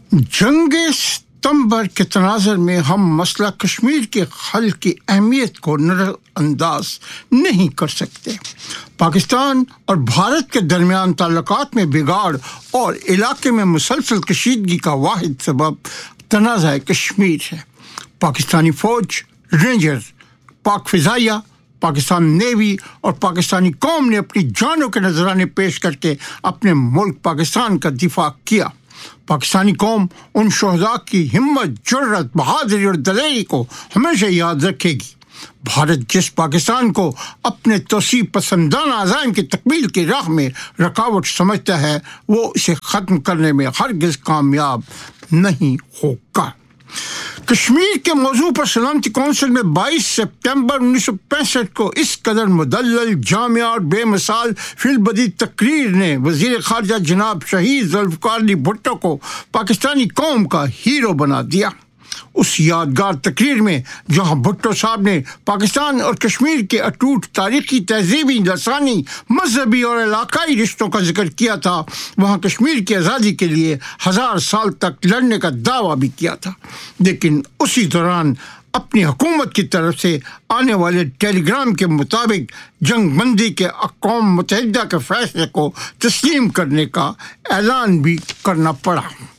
جنگ ستمبر کے تناظر میں ہم مسئلہ کشمیر کے حل کی اہمیت کو نظر انداز نہیں کر سکتے۔ پاکستان اور بھارت کے درمیان تعلقات میں بگاڑ اور علاقے میں مسلسل کشیدگی کا واحد سبب تنازع کشمیر ہے۔ پاکستانی فوج، رینجر، پاک فضائیہ، پاکستان نیوی اور پاکستانی قوم نے اپنی جانوں کے نذرانے پیش کر کے اپنے ملک پاکستان کا دفاع کیا۔ پاکستانی قوم ان شہداء کی ہمت، جرأت، بہادری اور دلیری کو ہمیشہ یاد رکھے گی۔ بھارت جس پاکستان کو اپنے توسیع پسندانہ عزائم کی تکمیل کی راہ میں رکاوٹ سمجھتا ہے، وہ اسے ختم کرنے میں ہرگز کامیاب نہیں ہوگا۔ کشمیر کے موضوع پر سلامتی کونسل میں 22 سپتمبر 1965 کو اس قدر مدلل، جامع اور بے مثال فی البدیہہ تقریر نے وزیر خارجہ جناب شہید ذوالفقار علی بھٹو کو پاکستانی قوم کا ہیرو بنا دیا۔ اس یادگار تقریر میں جہاں بھٹو صاحب نے پاکستان اور کشمیر کے اٹوٹ تاریخی، تہذیبی، لسانی، مذہبی اور علاقائی رشتوں کا ذکر کیا تھا، وہاں کشمیر کی آزادی کے لیے 1000 سال تک لڑنے کا دعویٰ بھی کیا تھا، لیکن اسی دوران اپنی حکومت کی طرف سے آنے والے ٹیلی گرام کے مطابق جنگ بندی کے اقوام متحدہ کے فیصلے کو تسلیم کرنے کا اعلان بھی کرنا پڑا۔